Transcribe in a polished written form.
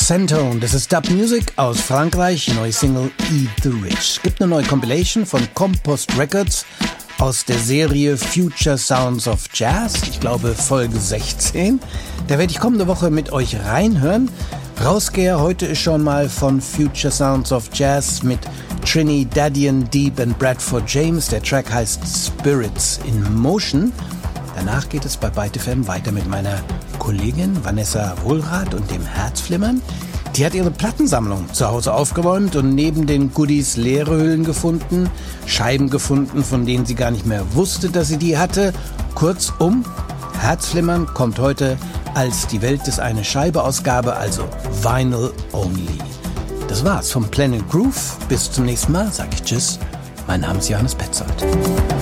Santone, das ist Dub Music aus Frankreich, neue Single Eat the Rich. Es gibt eine neue Compilation von Compost Records aus der Serie Future Sounds of Jazz, ich glaube Folge 16. Da werde ich kommende Woche mit euch reinhören. Rausgeher heute ist schon mal von Future Sounds of Jazz mit Trinidadian Deep und Bradford James. Der Track heißt Spirits in Motion. Danach geht es bei Byte FM weiter mit meiner Kollegin Vanessa Wohlrath und dem Herzflimmern. Die hat ihre Plattensammlung zu Hause aufgeräumt und neben den Goodies leere Hüllen gefunden, Scheiben gefunden, von denen sie gar nicht mehr wusste, dass sie die hatte. Kurzum, Herzflimmern kommt heute als die Welt ist eine Scheibe-Ausgabe, also Vinyl Only. Das war's vom Planet Groove. Bis zum nächsten Mal, sag ich Tschüss. Mein Name ist Johannes Petzold.